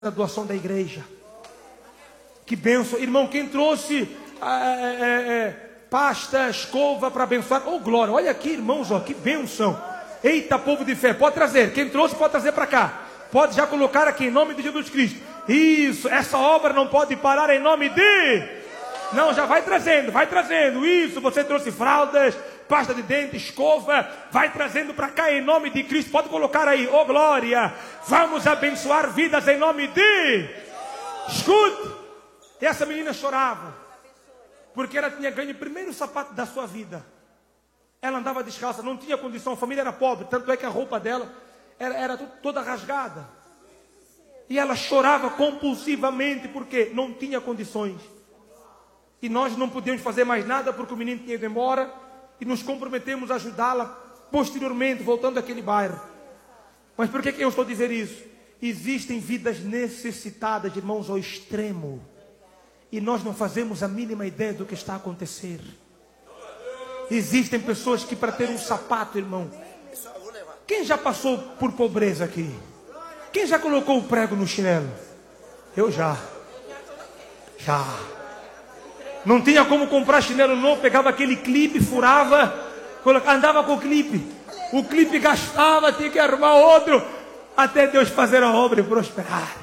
a doação da igreja. Que bênção. Irmão, quem trouxe pasta, escova para abençoar. Oh, glória. Olha aqui, irmãos, ó, que bênção. Eita, povo de fé. Pode trazer. Quem trouxe, pode trazer para cá. Pode já colocar aqui, em nome de Jesus Cristo. Isso. Essa obra não pode parar em nome de... Não, já vai trazendo, vai trazendo. Isso, você trouxe fraldas, pasta de dente, escova. Vai trazendo para cá em nome de Cristo. Pode colocar aí. Oh, glória. Vamos abençoar vidas em nome de... Escute. Essa menina chorava, porque ela tinha ganho o primeiro sapato da sua vida. Ela andava descalça, não tinha condição, a família era pobre, tanto é que a roupa dela era toda rasgada. E ela chorava compulsivamente, porque não tinha condições. E nós não podíamos fazer mais nada, porque o menino tinha ido embora, e nos comprometemos a ajudá-la posteriormente, voltando àquele bairro. Mas por que eu estou a dizer isso? Existem vidas necessitadas, irmãos, ao extremo. E nós não fazemos a mínima ideia do que está a acontecer. Existem pessoas que para ter um sapato, irmão. Quem já passou por pobreza aqui? Quem já colocou o prego no chinelo? Eu já. Já. Não tinha como comprar chinelo novo, pegava aquele clipe, furava, andava com o clipe. O clipe gastava, tinha que arrumar outro, até Deus fazer a obra e prosperar.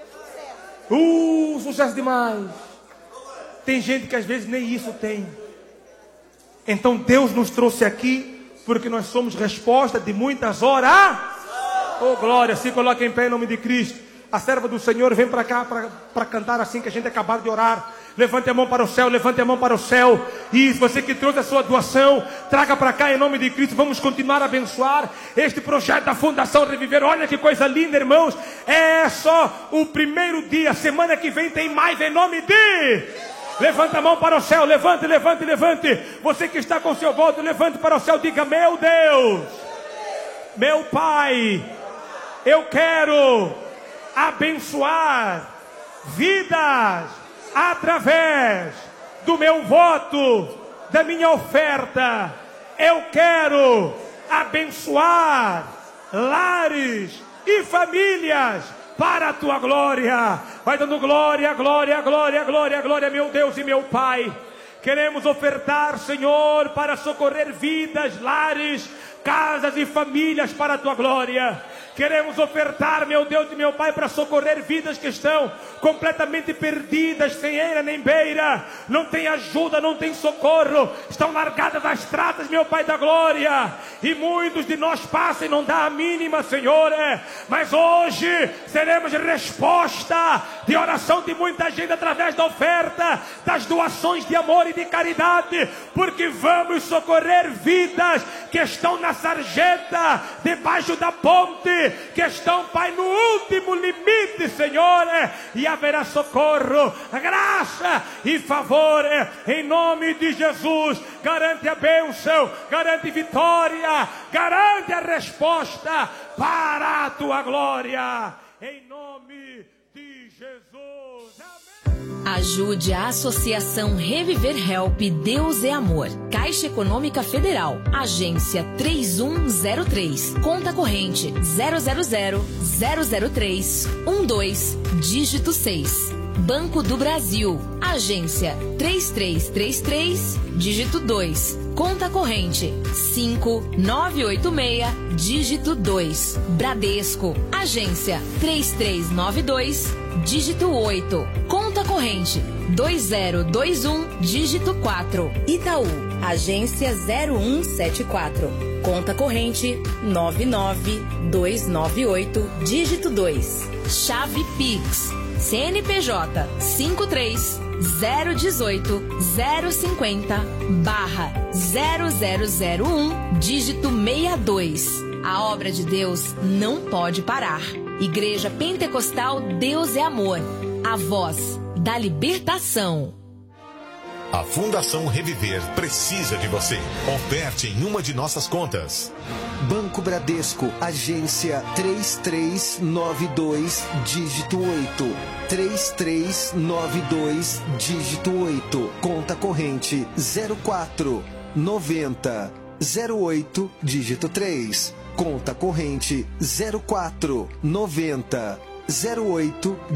Sucesso demais. Tem gente que às vezes nem isso tem. Então Deus nos trouxe aqui porque nós somos resposta de muitas horas. Oh, glória, se coloque em pé em nome de Cristo. A serva do Senhor vem para cá para cantar assim que a gente acabar de orar. Levante a mão para o céu, levante a mão para o céu. E você que trouxe a sua doação, traga para cá em nome de Cristo. Vamos continuar a abençoar este projeto da Fundação Reviver. Olha que coisa linda, irmãos. É só o primeiro dia. Semana que vem tem mais em nome de... Levanta a mão para o céu, levante, levante, levante. Você que está com o seu voto, levante para o céu, diga: meu Deus, meu Pai, eu quero abençoar vidas através do meu voto, da minha oferta. Eu quero abençoar lares e famílias para a tua glória. Vai dando glória, glória, glória, glória, glória, meu Deus e meu Pai. Queremos ofertar, Senhor, para socorrer vidas, lares, casas e famílias para a tua glória. Queremos ofertar, meu Deus e meu Pai, para socorrer vidas que estão completamente perdidas, sem eira nem beira. Não tem ajuda, não tem socorro. Estão largadas das estradas, meu Pai da glória. E muitos de nós passam e não dá a mínima, Senhor. Mas hoje seremos resposta de oração de muita gente através da oferta, das doações de amor e de caridade. Porque vamos socorrer vidas que estão na sarjeta, debaixo da ponte, que estão, Pai, no último limite, Senhor, e haverá socorro, graça e favor, em nome de Jesus. Garante a bênção, garante vitória, garante a resposta para a tua glória, em nome de Jesus. Amém. Ajude a Associação Reviver Help Deus é Amor. Caixa Econômica Federal. Agência 3103. Conta corrente 000-003-12, dígito 6. Banco do Brasil. Agência 3333, dígito 2. Conta corrente 5986, dígito 2. Bradesco. Agência 3392, dígito 8. Conta corrente 2021, dígito 4. Itaú. Agência 0174. Conta corrente 99298, dígito 2. Chave Pix. CNPJ 53-018-050/0001, dígito 62. A obra de Deus não pode parar. Igreja Pentecostal Deus é Amor. A voz da libertação. A Fundação Reviver precisa de você. Oferte em uma de nossas contas. Banco Bradesco, agência 3392, dígito 8. 3392, dígito 8. Conta corrente 049008, dígito 3. Conta corrente 0490 08